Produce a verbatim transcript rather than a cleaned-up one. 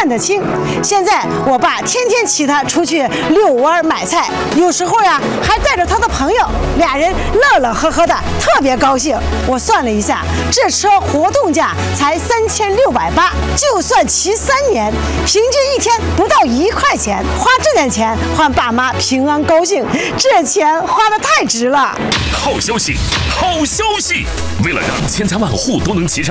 看得清。现在我爸天天骑它出去遛弯买菜，有时候呀还带着他的朋友，俩人乐乐呵呵的，特别高兴。我算了一下，这车活动价才三千六百八，就算骑三年，平均一天不到一块钱，花这点钱换爸妈平安高兴，这钱花得太值了。 好消息，好消息！为了让千家万户都能骑上